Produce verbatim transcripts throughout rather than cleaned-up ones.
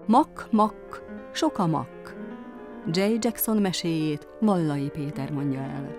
Mak, mak, sok a mak. Jay Jackson meséjét Vallai Péter mondja el.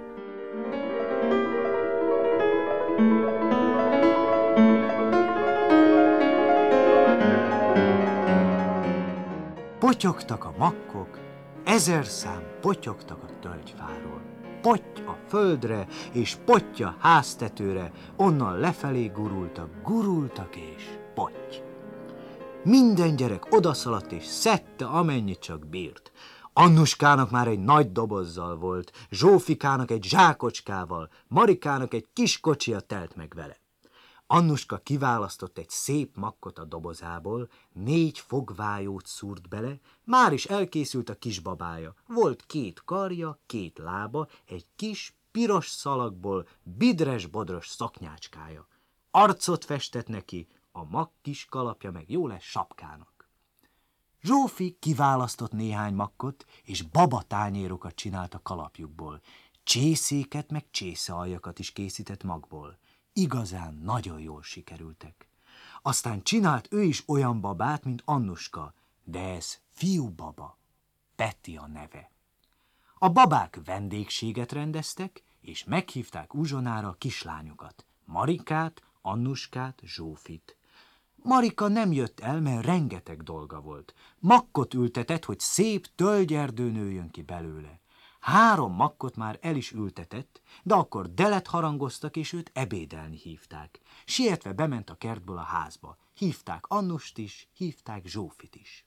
Potyogtak a makkok, ezer szám potyogtak a tölgyfáról. Potty a földre, és potty a háztetőre, onnan lefelé gurultak, gurultak és potty. Minden gyerek odaszaladt és szedte, amennyit csak bírt. Annuskának már egy nagy dobozzal volt, Zsófikának egy zsákocskával, Marikának egy kis kocsia telt meg vele. Annuska kiválasztott egy szép makkot a dobozából, négy fogvájót szúrt bele, már is elkészült a kisbabája. Volt két karja, két lába, egy kis, piros szalagból bidres-bodros szaknyácskája. Arcot festett neki, a makk kis kalapja meg jó lesz sapkának. Zsófi kiválasztott néhány makkot, és babatányérokat csinált a kalapjukból. Csészéket meg csészealjakat is készített magból. Igazán nagyon jól sikerültek. Aztán csinált ő is olyan babát, mint Annuska, de ez fiúbaba, Peti a neve. A babák vendégséget rendeztek, és meghívták uzsonára a kislányokat, Marikát, Annuskát, Zsófit. Marika nem jött el, mert rengeteg dolga volt. Makkot ültetett, hogy szép tölgyerdő nőjön ki belőle. Három makkot már el is ültetett, de akkor delet harangoztak, és őt ebédelni hívták. Sietve bement a kertből a házba. Hívták Annust is, hívták Zsófit is.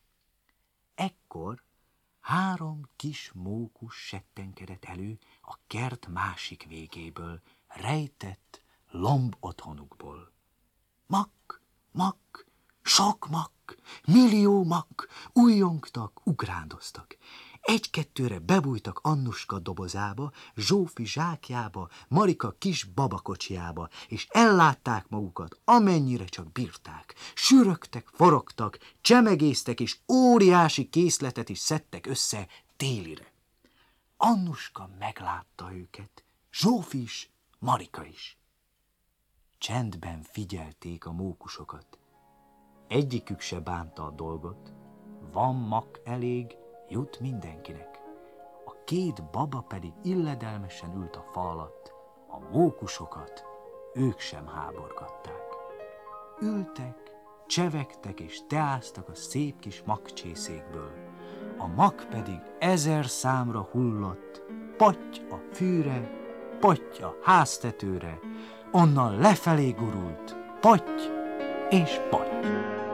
Ekkor három kis mókus settenkedett elő a kert másik végéből, rejtett lomb otthonukból. Makk, makk, sok makk, millió makk, újjongtak, ugrándoztak. Egy-kettőre bebújtak Annuska dobozába, Zsófi zsákjába, Marika kis babakocsiába, és ellátták magukat, amennyire csak bírták. Sürögtek, forogtak, csemegésztek, és óriási készletet is szedtek össze télire. Annuska meglátta őket, Zsófi is, Marika is. Csendben figyelték a mókusokat. Egyikük se bánta a dolgot, van makk elég, jut mindenkinek. A két baba pedig illedelmesen ült a fa alatt, a mókusokat ők sem háborgatták. Ültek, csevegtek és teáztak a szép kis makkcsészékből. A makk pedig ezer számra hullott, potty a fűre, potty a háztetőre, onnan lefelé gurult, potty és potty.